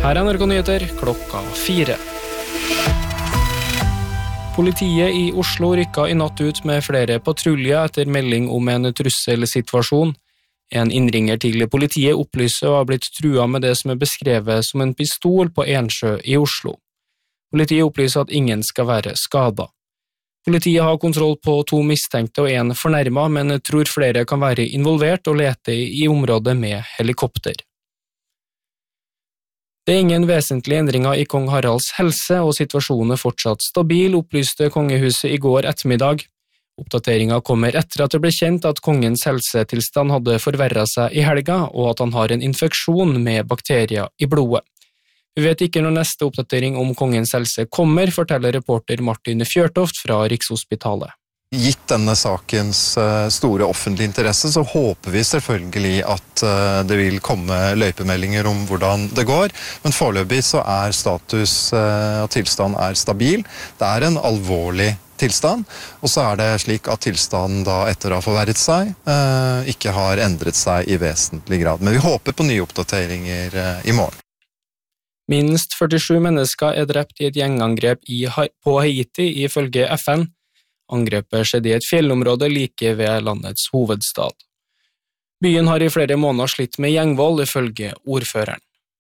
Her er NRK Nyheter, 4:00. Politiet i Oslo rykket i natt ut med flere patruljer etter melding om en trusselsituasjon. En innringer til politiet opplyser å ha blitt truet med det som er beskrevet som en pistol på Ensjø i Oslo. Politiet opplyser at ingen skal være skadet. Politiet har kontroll på 2 mistenkte og 1 fornærmet, men tror flere kan være involvert og lete i området med helikopter. Det er ingen vesentlige endringer i kong Haralds helse, og situasjonen er fortsatt stabil, opplyste kongehuset i går ettermiddag. Oppdateringen kommer etter at det ble kjent at kongens helsetilstand hadde forverret seg i helga, og at han har en infeksjon med bakterier i blodet. Vi vet ikke når neste oppdatering om kongens helse kommer, forteller reporter Martin Fjørtoft fra Rikshospitalet. Gitt denne sakens store offentlige interesse, så håper vi selvfølgelig at det vil komme løypemeldinger om hvordan det går, men foreløpig så er status og tilstand stabil. Det er en alvorlig tilstand, og så er det slik at tilstanden da etter å ha forverret seg, ikke har endret seg i vesentlig grad. Men vi håper på nye oppdateringer i morgen. Minst 47 mennesker er drept i et gjengangrep på Haiti ifølge FN. Angrepet skjedde i et fjellområde like ved landets hovedstad. Byen har i flere måneder slitt med gjengvold ifølge ordføreren.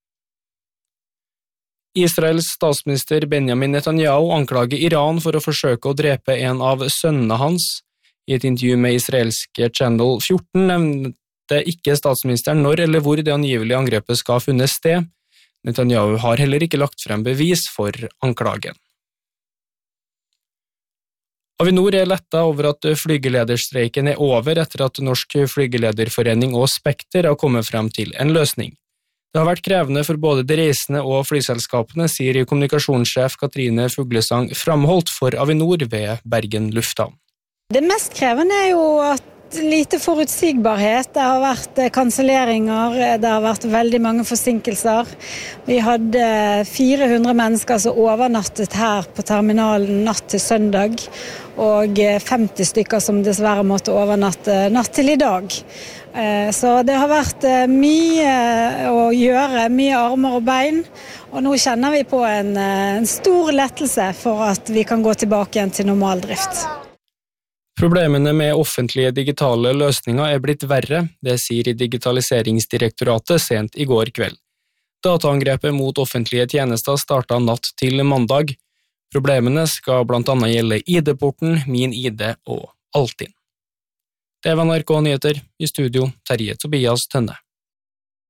Israels statsminister Benjamin Netanyahu anklager Iran for å forsøke å drepe en av sønnene hans. I et intervju med israelske Channel 14 nevnte ikke statsministeren når eller hvor det angivelige angrepet skal ha funnet sted. Netanyahu har heller ikke lagt frem bevis for anklagen. Avinor er lettet over at flygelederstreiken er over etter at Norsk Flygelederforening og Spekter har kommet frem til en løsning. Det har vært krevende for både de reisende og flyselskapene, sier kommunikasjonssjef Katrine Fuglesang Framholt for Avinor ved Bergen Lufthavn. Det mest krevende er jo at lite forutsigbarhet, det har vært kanselleringer, det har vært veldig mange forsinkelser. Vi hadde 400 mennesker som overnattet her på terminalen natt til søndag, og 50 stykker som dessverre måtte overnatte natt til i dag. Så det har vært mye å gjøre, mye armer og bein, og nå kjenner vi på en stor lettelse for at vi kan gå tilbake igjen til normal drift. Problemene med offentlige digitale løsninger er blitt verre, det sier Digitaliseringsdirektoratet sent i går kveld. Dataangrepet mot offentlige tjenester startet natt til mandag. Problemene skal blant annet gjelde ID-porten, Min ID og Altinn. Det var NRK Nyheter, i studio Terje Tobias Tønne.